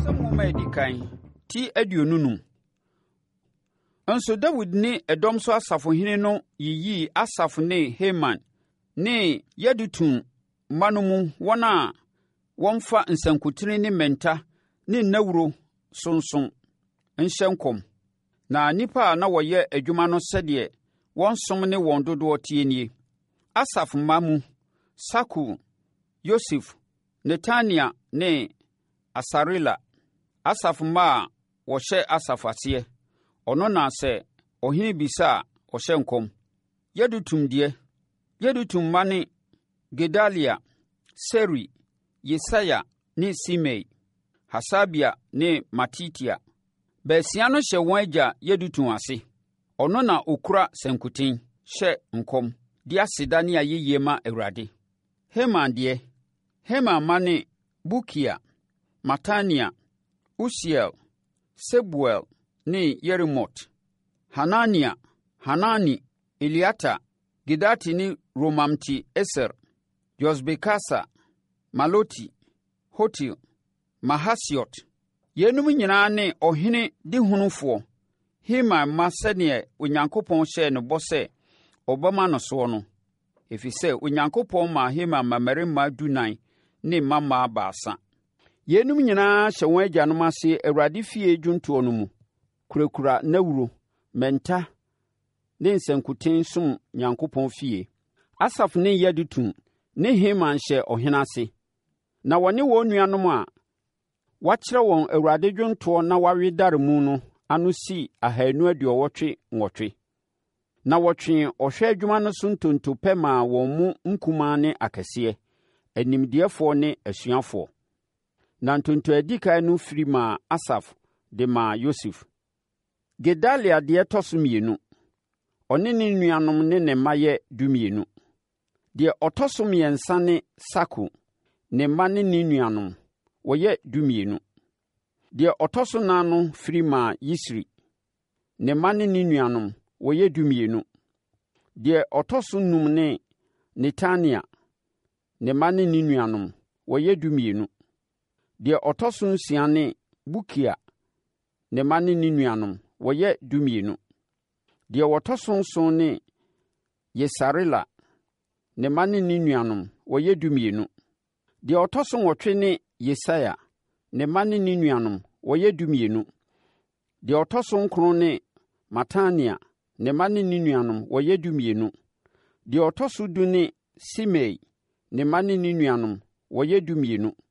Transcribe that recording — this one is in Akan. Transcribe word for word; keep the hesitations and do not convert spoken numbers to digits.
Nwoma edi kan ti aduonu num. Nso Dawid ne ɛdɔm so asafohene no yiyii Asaf ne Heman ne Yedutun mma no mu wɔn a wɔmfa nsankuten ne mmɛnta ne nnawuro sonson nhyɛ nkɔm. Na nnipa a na wɔyɛ adwuma no sɛdeɛ wɔn som ne wɔn dodoɔ tie nie: Asaf mma mu, Sakur, Yosef, Netania ne Asarela. Asaf mma a wɔhyɛ Asaf aseɛ, ɔno na sɛ ɔhene bisa a ɔhyɛ nkɔm. Yedutun deɛ, Yedutun mma ne Gedalia, Seri, Yesaia ne Simei, Hasabia ne Matitia. Baasia no hyɛ wɔn agya Yedutun ase. Ɔno na ɔkura sankuten, hyɛ nkɔm, de aseda ne ayɛyie ma Awurade. Heman deɛ, Heman mma ne Bukia, Matania, Usiel, Sebuel ne Yerimot, Hanania, Hanani, Eliata, Gidati ne Romamti-Eser, Yosbekasa, Maloti, Hotil, Mahasiot. Yenum nyinaa ne ɔhene de hunufoɔ. Heman mma sɛdeɛ Onyankopɔn hyɛɛ no bɔ sɛ ɔbɛma no soɔ no, ɛfiri sɛ Onyankopɔn maa Heman mmarima dunan ne mmammaa baasa. Yenum nyinaa hyɛ wɔn agyanom ase Awurade fie dwontoɔ no mu, kurakura nnawuro, mmɛnta ne nsankuten som Nyankopɔn fie. Asaf ne Yedutun ne Heman hyɛ ɔhene ase, na wɔne wɔn nuanom a wɔakyerɛ wɔn Awurade dwontoɔ na wɔawe dare mu no ano si ahanu aduɔwɔtwe nwɔtwe. Na wɔtwee ɔhwɛ adwuma no so ntonto pɛ maa wɔn mu nkumaa ne akɛseɛ, animdeɛfoɔ ne asuafoɔ. Na ntonto a edi kan no firi maa Asaf de maa Yosef. Gedalia deɛ tɔ so mmienu. Ɔne ne nuanom ne ne mma yɛ dumienu. Deɛ ɔtɔ so mmiɛnsa ne Sakur, ne mma ne ne nuanom, wɔyɛ dumienu. Deɛ ɔtɔ so nan no firi maa Yisri, ne mma ne ne nuanom, wɔyɛ dumienu. Deɛ ɔtɔ so num ne Netania, ne mma ne ne nuanom, wɔyɛ dumienu. Deɛ ɔtɔ so nsia ne Bukia, ne mma ne ne nuanom, wɔyɛ dumienu. Deɛ wɔtɔ so nson ne Yesarela, ne mma ne ne nuanom, wɔyɛ dumienu. Deɛ ɔtɔ so nwɔtwe ne Yesaia, ne mma ne ne nuanom, wɔyɛ dumienu. Deɛ ɔtɔ so nkron ne Matania, ne mma ne ne nuanom, wɔyɛ dumienu. Deɛ ɔtɔ so du ne Simei, ne mma ne ne nuanom, wɔyɛ dumienu.